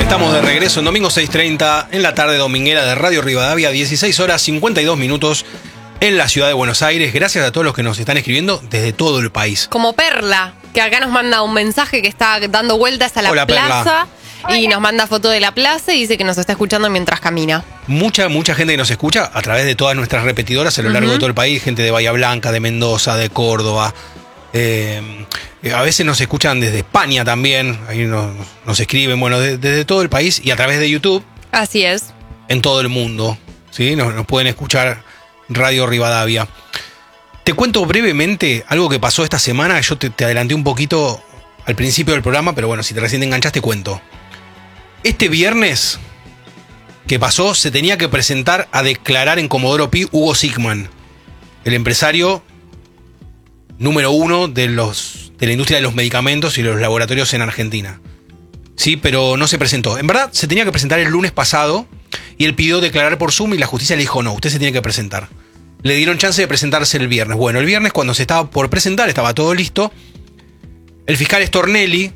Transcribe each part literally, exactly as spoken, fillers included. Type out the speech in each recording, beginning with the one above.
Estamos de regreso en domingo seis treinta en la tarde dominguera de Radio Rivadavia, dieciséis horas cincuenta y dos minutos en la ciudad de Buenos Aires. Gracias a todos los que nos están escribiendo desde todo el país. Como Perla, que acá nos manda un mensaje que está dando vueltas a la Hola, plaza. Perla. Y nos manda foto de la plaza y dice que nos está escuchando mientras camina. Mucha, mucha gente que nos escucha a través de todas nuestras repetidoras a lo largo uh-huh. de todo el país. Gente de Bahía Blanca, de Mendoza, de Córdoba. Eh, a veces nos escuchan desde España también. Ahí nos, nos escriben, bueno, de, desde todo el país y a través de YouTube. Así es. En todo el mundo, ¿sí? Nos, nos pueden escuchar Radio Rivadavia. Te cuento brevemente algo que pasó esta semana. Yo te, te adelanté un poquito al principio del programa, pero bueno, si te recién te enganchaste, cuento. Este viernes que pasó, se tenía que presentar a declarar en Comodoro Pi Hugo Sigman, el empresario número uno de, los, de la industria de los medicamentos y los laboratorios en Argentina. Sí, pero no se presentó. En verdad, se tenía que presentar el lunes pasado y él pidió declarar por Zoom y la justicia le dijo, no, usted se tiene que presentar. Le dieron chance de presentarse el viernes. Bueno, el viernes cuando se estaba por presentar, estaba todo listo, el fiscal Stornelli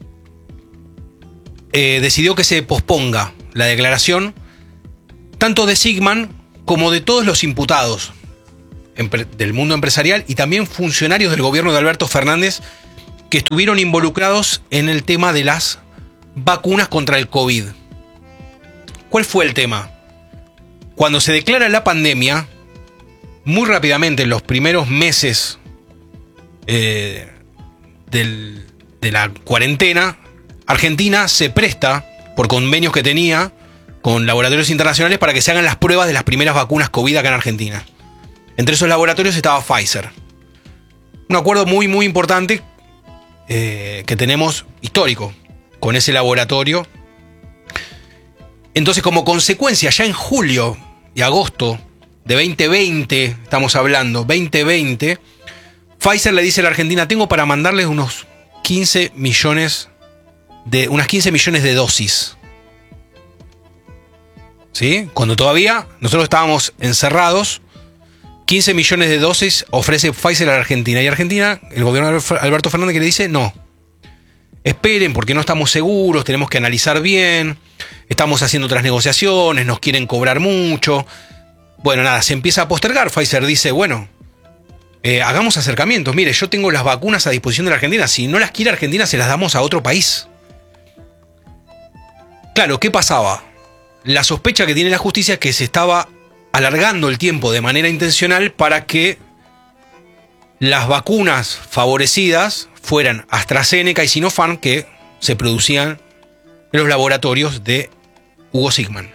eh, decidió que se posponga la declaración tanto de Sigman como de todos los imputados del mundo empresarial y también funcionarios del gobierno de Alberto Fernández que estuvieron involucrados en el tema de las vacunas contra el COVID. ¿Cuál fue el tema? Cuando se declara la pandemia, muy rápidamente, en los primeros meses eh, del, de la cuarentena, Argentina se presta, por convenios que tenía con laboratorios internacionales, para que se hagan las pruebas de las primeras vacunas COVID acá en Argentina. Entre esos laboratorios estaba Pfizer. Un acuerdo muy, muy importante eh, que tenemos histórico con ese laboratorio. Entonces, como consecuencia, ya en julio y agosto de veinte veinte, estamos hablando, veinte veinte, Pfizer le dice a la Argentina, tengo para mandarles unos quince millones de, unas quince millones de dosis. ¿Sí? Cuando todavía nosotros estábamos encerrados, quince millones de dosis ofrece Pfizer a la Argentina. Y Argentina, el gobierno de Alberto Fernández, que le dice, no, esperen porque no estamos seguros, tenemos que analizar bien, estamos haciendo otras negociaciones, nos quieren cobrar mucho. Bueno, nada, se empieza a postergar. Pfizer dice, bueno, eh, hagamos acercamientos. Mire, yo tengo las vacunas a disposición de la Argentina. Si no las quiere Argentina, se las damos a otro país. Claro, ¿qué pasaba? La sospecha que tiene la justicia es que se estaba alargando el tiempo de manera intencional para que las vacunas favorecidas fueran AstraZeneca y Sinopharm, que se producían en los laboratorios de Hugo Sigman.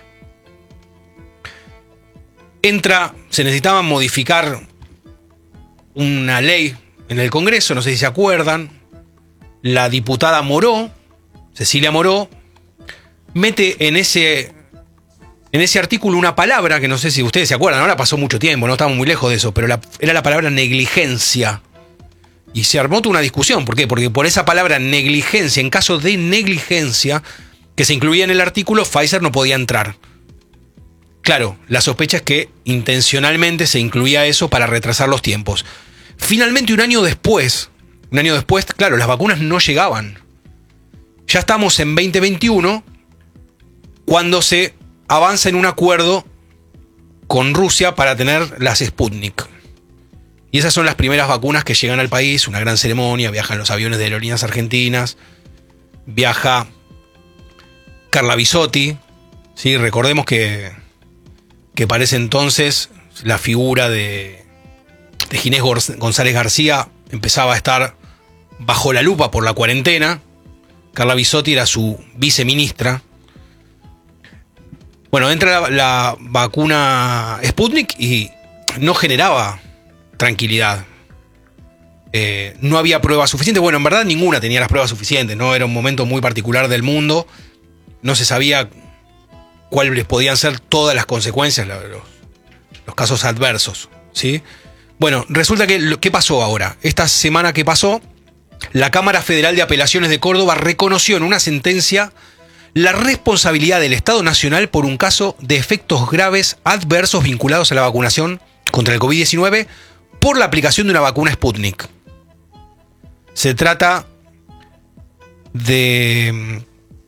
Entra, se necesitaba modificar una ley en el Congreso, no sé si se acuerdan. La diputada Moró, Cecilia Moró, mete en ese, en ese artículo una palabra que no sé si ustedes se acuerdan, ahora pasó mucho tiempo, no estamos muy lejos de eso, pero la, era la palabra negligencia. Y se armó toda una discusión. ¿Por qué? Porque por esa palabra negligencia, en caso de negligencia que se incluía en el artículo, Pfizer no podía entrar. Claro, la sospecha es que intencionalmente se incluía eso para retrasar los tiempos. Finalmente, un año después, un año después, claro, las vacunas no llegaban. Ya estamos en veinte veintiuno, cuando se avanza en un acuerdo con Rusia para tener las Sputnik. Y esas son las primeras vacunas que llegan al país, una gran ceremonia, viajan los aviones de aerolíneas argentinas, viaja Carla Bisotti, ¿sí? Recordemos que, que para ese entonces la figura de, de Ginés González García empezaba a estar bajo la lupa por la cuarentena. Carla Bisotti era su viceministra. Bueno, entra la, la vacuna Sputnik y no generaba tranquilidad. Eh, no había pruebas suficientes. Bueno, en verdad ninguna tenía las pruebas suficientes, ¿no? Era un momento muy particular del mundo. No se sabía cuáles podían ser todas las consecuencias, los, los casos adversos, ¿sí? Bueno, resulta que, ¿qué pasó ahora? Esta semana que pasó, la Cámara Federal de Apelaciones de Córdoba reconoció en una sentencia la responsabilidad del Estado Nacional por un caso de efectos graves adversos vinculados a la vacunación contra el COVID diecinueve por la aplicación de una vacuna Sputnik. Se trata de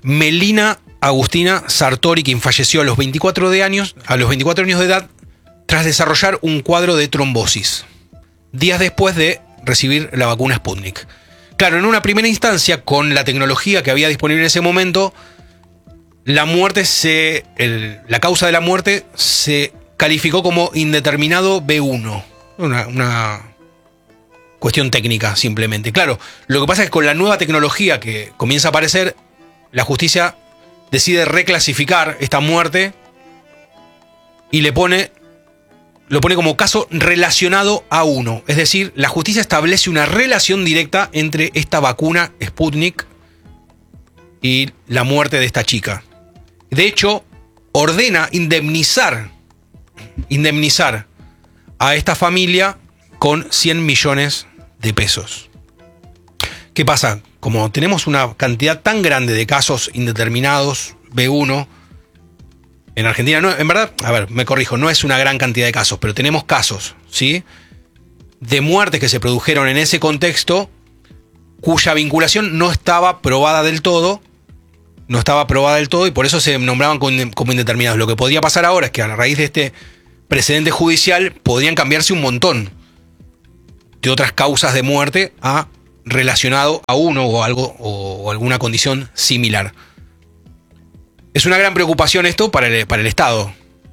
Melina Agustina Sartori, quien falleció a los veinticuatro de años, a los veinticuatro años de edad tras desarrollar un cuadro de trombosis, días después de recibir la vacuna Sputnik. Claro, en una primera instancia, con la tecnología que había disponible en ese momento, la muerte se, el, la causa de la muerte se calificó como indeterminado B uno. Una, una cuestión técnica, simplemente. Claro, lo que pasa es que con la nueva tecnología que comienza a aparecer, la justicia decide reclasificar esta muerte y le pone, lo pone como caso relacionado a uno. Es decir, la justicia establece una relación directa entre esta vacuna Sputnik y la muerte de esta chica. De hecho, ordena indemnizar, indemnizar a esta familia con cien millones de pesos. ¿Qué pasa? Como tenemos una cantidad tan grande de casos indeterminados B uno en Argentina, no, en verdad, a ver, me corrijo, no es una gran cantidad de casos, pero tenemos casos, ¿sí?, de muertes que se produjeron en ese contexto cuya vinculación no estaba probada del todo, no estaba probada del todo y por eso se nombraban como indeterminados. Lo que podría pasar ahora es que a raíz de este precedente judicial podrían cambiarse un montón de otras causas de muerte a relacionado a uno o algo o, o alguna condición similar. Es una gran preocupación esto para el, para el Estado.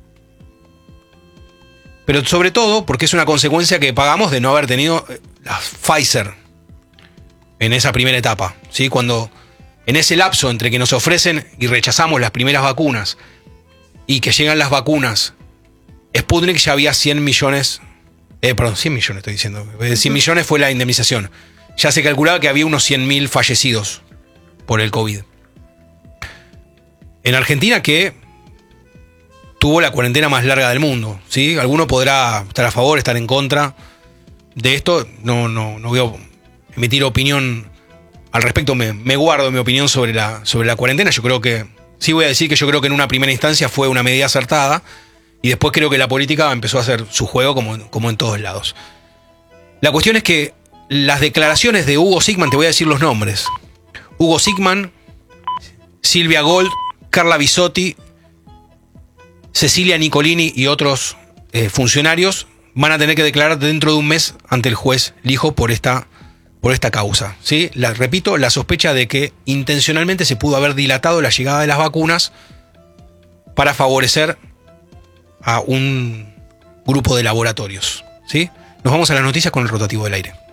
Pero sobre todo porque es una consecuencia que pagamos de no haber tenido la Pfizer en esa primera etapa, ¿sí? Cuando en ese lapso entre que nos ofrecen y rechazamos las primeras vacunas y que llegan las vacunas Sputnik, ya había cien millones, eh, perdón, cien millones estoy diciendo, cien millones fue la indemnización. Ya se calculaba que había unos cien mil fallecidos por el COVID. En Argentina, que tuvo la cuarentena más larga del mundo, ¿sí? Alguno podrá estar a favor, estar en contra de esto. No, no, no voy a emitir opinión al respecto. Me, me guardo mi opinión sobre la, sobre la cuarentena. Yo creo que, sí voy a decir que yo creo que en una primera instancia fue una medida acertada y después creo que la política empezó a hacer su juego como, como en todos lados. La cuestión es que las declaraciones de Hugo Sigman, te voy a decir los nombres. Hugo Sigman, Silvia Gold, Carla Bisotti, Cecilia Nicolini y otros eh, funcionarios van a tener que declarar dentro de un mes ante el juez Lijo por esta, por esta causa, ¿sí? La, repito, la sospecha de que intencionalmente se pudo haber dilatado la llegada de las vacunas para favorecer a un grupo de laboratorios, ¿sí? Nos vamos a las noticias con el rotativo del aire.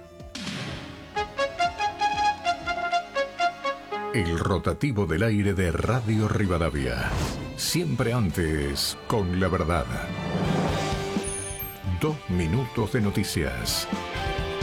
El rotativo del aire de Radio Rivadavia. Siempre antes con la verdad. Dos minutos de noticias.